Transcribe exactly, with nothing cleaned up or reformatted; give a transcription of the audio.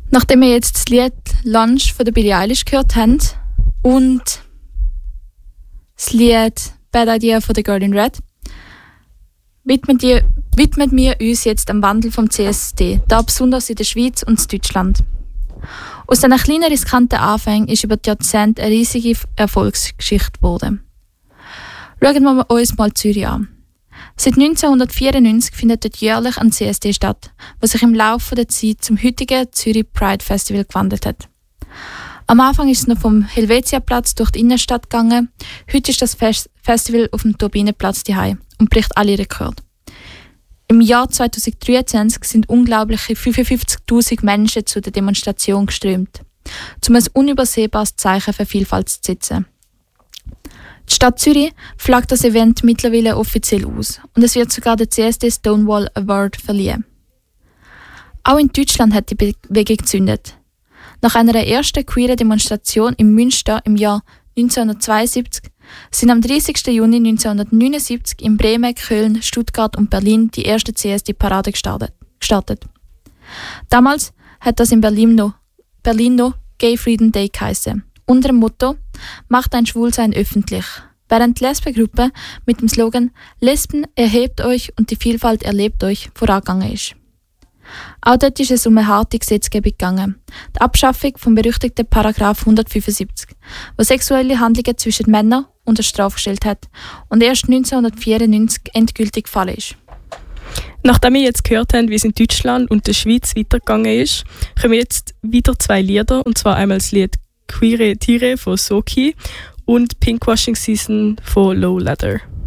Nachdem wir jetzt das Lied Lunch von der Billie Eilish gehört haben und das Lied Bad Idea von der Girl in Red, widmen, die, widmen wir uns jetzt dem Wandel vom C S D, da besonders in der Schweiz und in Deutschland. Aus diesen kleinen riskanten Anfängen ist über die Jahrzehnte eine riesige Erfolgsgeschichte geworden. Schauen wir uns mal Zürich an. Seit neunzehnhundertvierundneunzig findet dort jährlich ein C S D statt, was sich im Laufe der Zeit zum heutigen Zürich Pride Festival gewandelt hat. Am Anfang ist es noch vom Helvetiaplatz durch die Innenstadt gegangen. Heute ist das Fest- Festival auf dem Turbinenplatz daheim und bricht alle Rekorde. Im Jahr zweitausenddreiundzwanzig sind unglaubliche fünfundfünfzigtausend Menschen zu der Demonstration geströmt, um ein unübersehbares Zeichen für Vielfalt zu setzen. Die Stadt Zürich flaggt das Event mittlerweile offiziell aus und es wird sogar der C S D Stonewall Award verliehen. Auch in Deutschland hat die Bewegung gezündet. Nach einer ersten queeren Demonstration in Münster im Jahr neunzehnhundertzweiundsiebzig sind am dreißigsten Juni neunzehnhundertneunundsiebzig in Bremen, Köln, Stuttgart und Berlin die erste C S D-Parade gestartet. Damals hat das in Berlin noch, Berlin noch Gay Freedom Day geheissen, unter dem Motto «Macht ein Schwulsein öffentlich», während die Lesbengruppe mit dem Slogan «Lesben, erhebt euch und die Vielfalt erlebt euch» vorangegangen ist. Auch dort ist es um eine harte Gesetzgebung gegangen. Die Abschaffung vom berüchtigten Paragraph hundertfünfundsiebzig, der sexuelle Handlungen zwischen Männern unter Strafe gestellt hat und erst neunzehnhundertvierundneunzig endgültig gefallen ist. Nachdem wir jetzt gehört haben, wie es in Deutschland und der Schweiz weitergegangen ist, kommen jetzt wieder zwei Lieder, und zwar einmal das Lied «Queere Tiere» von Soki und «Pinkwashing Season» von Low Ladder.